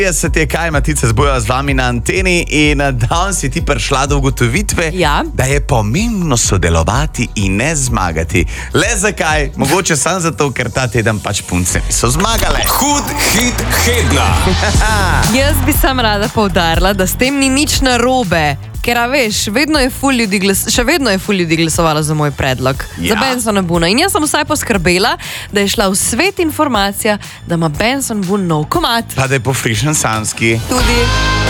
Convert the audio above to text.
Se ti je kaj, Matica zboja z vami na anteni in danes si ti prišla do ugotovitve, da je pomembno sodelovati in ne zmagati. Le zakaj? Mogoče samo zato, ker ta teden pač punce niso zmagale. Hud hit tedna. Jaz bi sam rada poudarila, da s tem ni nič narobe. Ker, veš, še vedno je ful ljudi glasovalo za moj predlog. Za Benson Boona. In jaz sem vsaj poskrbela, da je šla v svet informacija, da ima Benson Boon nov komad. Pa da je pofrišen samski. Tudi.